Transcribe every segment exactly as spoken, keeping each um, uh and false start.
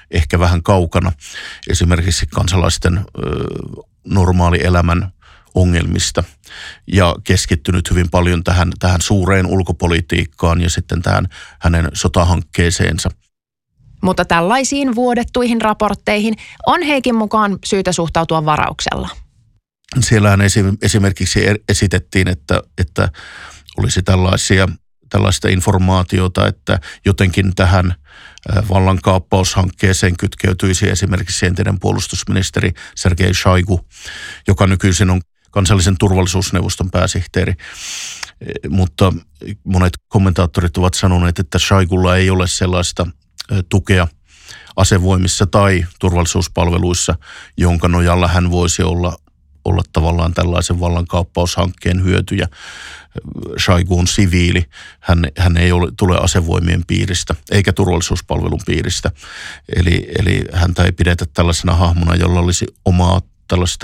ehkä vähän kaukana esimerkiksi kansalaisten ö, normaalielämän ongelmista ja keskittynyt hyvin paljon tähän, tähän suureen ulkopolitiikkaan ja sitten tähän hänen sotahankkeeseensa. Mutta tällaisiin vuodettuihin raportteihin on Heikin mukaan syytä suhtautua varauksella. Siellähän esimerkiksi esitettiin, että, että olisi tällaisia, tällaista informaatiota, että jotenkin tähän vallankaappaushankkeeseen kytkeytyisi esimerkiksi entinen puolustusministeri Sergei Šoigu, joka nykyisin on kansallisen turvallisuusneuvoston pääsihteeri. Mutta monet kommentaattorit ovat sanoneet, että Šoigulla ei ole sellaista tukea asevoimissa tai turvallisuuspalveluissa, jonka nojalla hän voisi olla, olla tavallaan tällaisen vallankaappaushankkeen hyötyjä. Šoigu on siviili, hän, hän ei ole, tule asevoimien piiristä eikä turvallisuuspalvelun piiristä. Eli, eli häntä ei pidetä tällaisena hahmona, jolla olisi omaa tällaista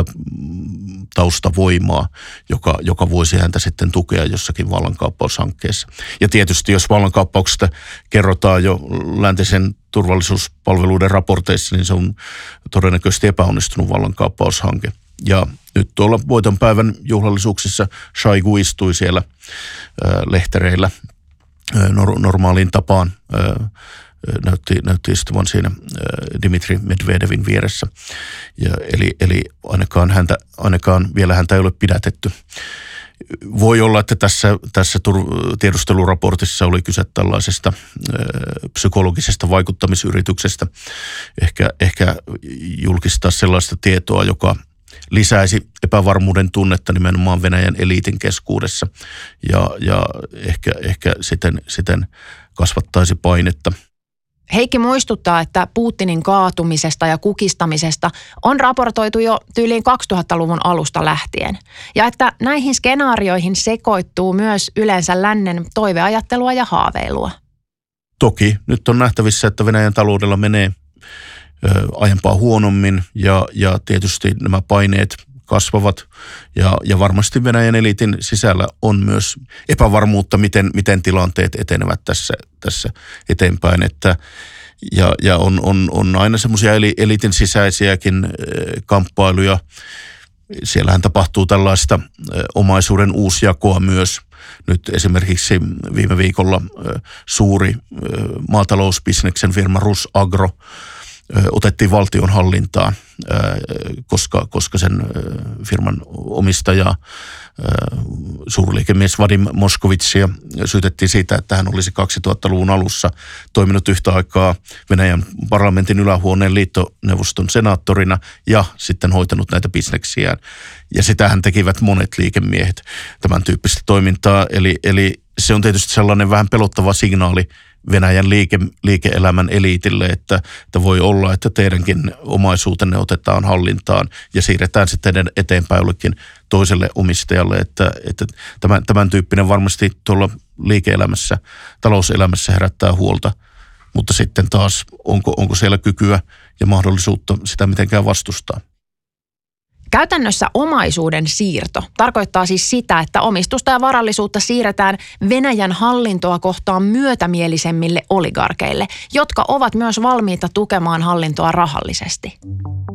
taustavoimaa, joka, joka voisi häntä sitten tukea jossakin vallankaappaushankkeessa. Ja tietysti jos vallankaappauksesta kerrotaan jo läntisen turvallisuuspalveluiden raporteissa, niin se on todennäköisesti epäonnistunut vallankaappaushanke. Ja nyt tuolla voitonpäivän juhlallisuuksissa Šoigu istui siellä ää, lehtereillä ää, normaaliin tapaan. Ää, Näytti, näytti istuvan siinä Dmitri Medvedevin vieressä. Ja eli, eli ainakaan, häntä, ainakaan vielä häntä ei ole pidätetty. Voi olla, että tässä, tässä tiedusteluraportissa oli kyse tällaisesta ö, psykologisesta vaikuttamisyrityksestä. Ehkä, ehkä julkistaa sellaista tietoa, joka lisäisi epävarmuuden tunnetta nimenomaan Venäjän eliitin keskuudessa ja, ja ehkä, ehkä siten, siten kasvattaisi painetta. Heikki muistuttaa, että Putinin kaatumisesta ja kukistamisesta on raportoitu jo tyyliin kaksituhattaluvun alusta lähtien. Ja että näihin skenaarioihin sekoittuu myös yleensä lännen toiveajattelua ja haaveilua. Toki nyt on nähtävissä, että Venäjän taloudella menee ö, aiempaa huonommin ja, ja tietysti nämä paineet kasvavat ja, ja varmasti Venäjän eliitin sisällä on myös epävarmuutta, miten, miten tilanteet etenevät tässä, tässä eteenpäin. Että, ja ja on, on, on aina semmoisia eliitin sisäisiäkin kamppailuja. Siellähän tapahtuu tällaista omaisuuden uusjakoa myös. Nyt esimerkiksi viime viikolla suuri maatalousbisneksen firma Rusagro otettiin valtion hallintaan, koska, koska sen firman omistaja, suurliikemies Vadim Moskovitsia, syytettiin siitä, että hän olisi kaksituhattaluvun alussa toiminut yhtä aikaa Venäjän parlamentin ylähuoneen liittoneuvoston senaattorina ja sitten hoitanut näitä bisneksiään. Ja sitähän tekivät monet liikemiehet tämän tyyppistä toimintaa, eli, eli se on tietysti sellainen vähän pelottava signaali Venäjän liike, liike-elämän eliitille, että, että voi olla, että teidänkin omaisuutenne otetaan hallintaan ja siirretään sitten eteenpäin jollekin toiselle omistajalle, että, että tämän, tämän tyyppinen varmasti tuolla liike-elämässä, talouselämässä herättää huolta, mutta sitten taas onko, onko siellä kykyä ja mahdollisuutta sitä mitenkään vastustaa. Käytännössä omaisuuden siirto tarkoittaa siis sitä, että omistusta ja varallisuutta siirretään Venäjän hallintoa kohtaan myötämielisemmille oligarkeille, jotka ovat myös valmiita tukemaan hallintoa rahallisesti.